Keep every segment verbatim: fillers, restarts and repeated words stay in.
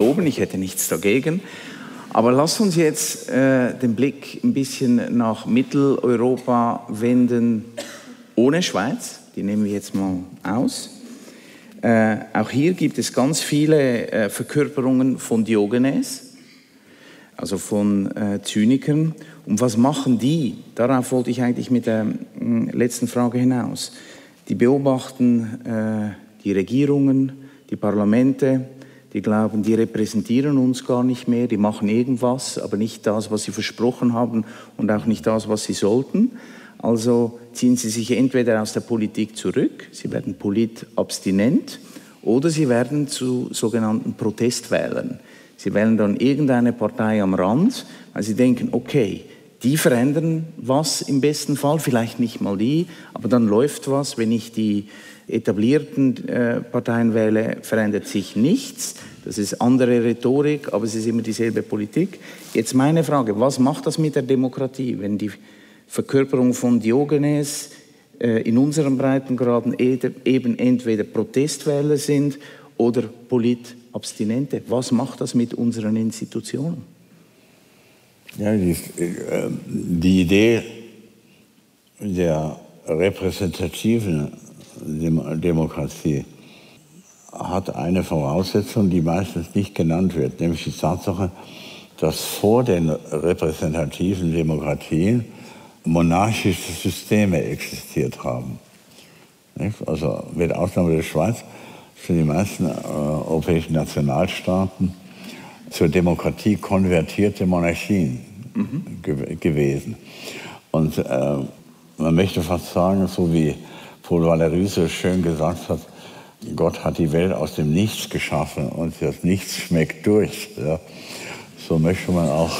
oben, ich hätte nichts dagegen. Aber lass uns jetzt äh, den Blick ein bisschen nach Mitteleuropa wenden, ohne Schweiz. Die nehmen wir jetzt mal aus. Äh, auch hier gibt es ganz viele äh, Verkörperungen von Diogenes, also von äh, Zynikern. Und was machen die? Darauf wollte ich eigentlich mit der äh, letzten Frage hinaus. Die beobachten äh, die Regierungen, die Parlamente, die glauben, die repräsentieren uns gar nicht mehr, die machen irgendwas, aber nicht das, was sie versprochen haben und auch nicht das, was sie sollten. Also ziehen sie sich entweder aus der Politik zurück, sie werden politabstinent, oder sie werden zu sogenannten Protestwählern. Sie wählen dann irgendeine Partei am Rand, weil sie denken, okay, die verändern was im besten Fall, vielleicht nicht mal die, aber dann läuft was. Wenn ich die etablierten äh, Parteien wähle, verändert sich nichts. Das ist andere Rhetorik, aber es ist immer dieselbe Politik. Jetzt meine Frage, was macht das mit der Demokratie, wenn die Verkörperung von Diogenes äh, in unseren Breitengraden eben entweder Protestwähler sind oder Politabstinente? Was macht das mit unseren Institutionen? Ja, die, die Idee der repräsentativen Demokratie hat eine Voraussetzung, die meistens nicht genannt wird, nämlich die Tatsache, dass vor den repräsentativen Demokratien monarchische Systeme existiert haben. Also mit Ausnahme der Schweiz sind die meisten äh, europäischen Nationalstaaten zur Demokratie konvertierte Monarchien mhm. ge gewesen. Und äh, man möchte fast sagen, so wie Paul Valéry so schön gesagt hat, Gott hat die Welt aus dem Nichts geschaffen und das Nichts schmeckt durch. Ja. So möchte man auch,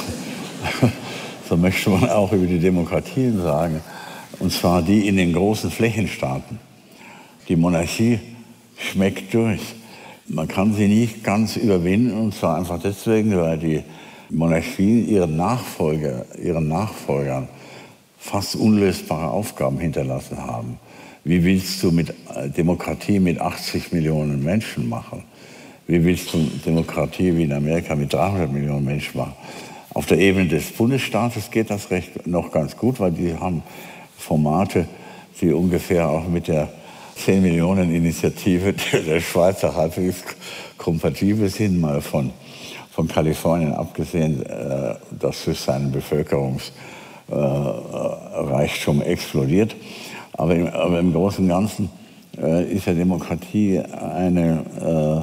so möchte man auch über die Demokratien sagen, und zwar die in den großen Flächenstaaten. Die Monarchie schmeckt durch. Man kann sie nicht ganz überwinden, und zwar einfach deswegen, weil die Monarchien ihren, Nachfolger, ihren Nachfolgern fast unlösbare Aufgaben hinterlassen haben. Wie willst du mit Demokratie mit achtzig Millionen Menschen machen? Wie willst du Demokratie wie in Amerika mit dreihundert Millionen Menschen machen? Auf der Ebene des Bundesstaates geht das recht noch ganz gut, weil die haben Formate, die ungefähr auch mit der zehn Millionen Initiative der Schweizer halbwegs kompatibel sind, mal von, von Kalifornien abgesehen, äh, das durch seinen Bevölkerungsreichtum äh, explodiert. Aber im, aber im Großen und Ganzen äh, ist ja Demokratie eine äh,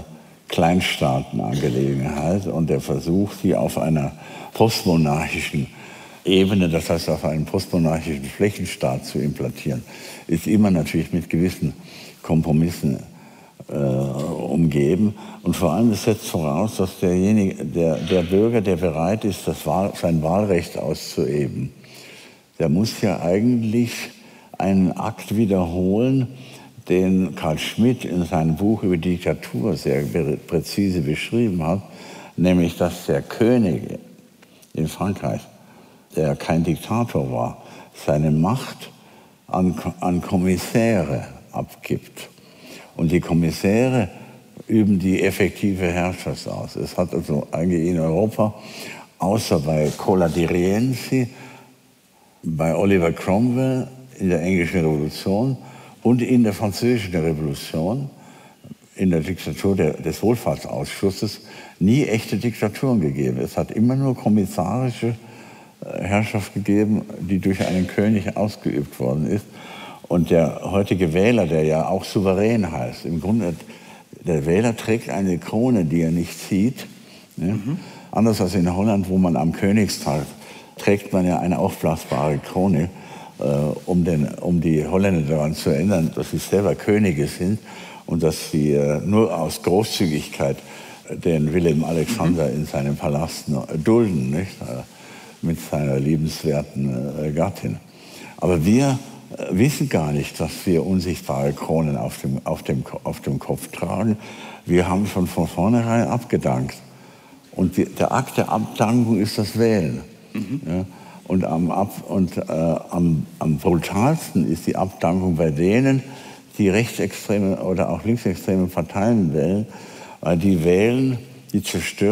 Kleinstaatenangelegenheit und der Versuch, sie auf einer postmonarchischen Ebene, das heißt auf einen postmonarchischen Flächenstaat zu implantieren, ist immer natürlich mit gewissen Kompromissen äh, umgeben. Und vor allem es setzt voraus, dass derjenige, der, der Bürger, der bereit ist, das Wahl, sein Wahlrecht auszuüben, der muss ja eigentlich einen Akt wiederholen, den Carl Schmitt in seinem Buch über Diktatur sehr präzise beschrieben hat, nämlich dass der König in Frankreich, der kein Diktator war, seine Macht an, an Kommissäre abgibt. Und die Kommissäre üben die effektive Herrschaft aus. Es hat also eigentlich in Europa, außer bei Cola di Rienzi, bei Oliver Cromwell in der englischen Revolution und in der französischen Revolution, in der Diktatur der, des Wohlfahrtsausschusses, nie echte Diktaturen gegeben. Es hat immer nur kommissarische Herrschaft gegeben, die durch einen König ausgeübt worden ist. Und der heutige Wähler, der ja auch souverän heißt, im Grunde, der Wähler trägt eine Krone, die er nicht zieht. Ne? Mhm. Anders als in Holland, wo man am Königstag trägt man ja eine aufblasbare Krone, äh, um, den, um die Holländer daran zu erinnern, dass sie selber Könige sind und dass sie äh, nur aus Großzügigkeit den Willem Alexander mhm. in seinem Palast dulden, nicht? Äh, mit seiner liebenswerten äh, Gattin. Aber wir äh, wissen gar nicht, dass wir unsichtbare Kronen auf dem, auf, dem, auf dem Kopf tragen. Wir haben schon von vornherein abgedankt. Und die, der Akt der Abdankung ist das Wählen. Mhm. Ja? Und, am, Ab, und äh, am, am brutalsten ist die Abdankung bei denen, die rechtsextreme oder auch linksextreme Parteien wählen, weil die wählen, die zerstören